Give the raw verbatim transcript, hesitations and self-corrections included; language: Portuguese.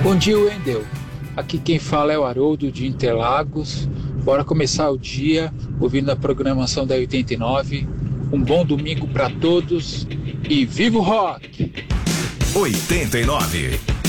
Bom dia, Wendel. Aqui quem fala é o Haroldo de Interlagos. Bora começar o dia ouvindo a programação da oitenta e nove. Um bom domingo para todos e viva o rock! oitenta e nove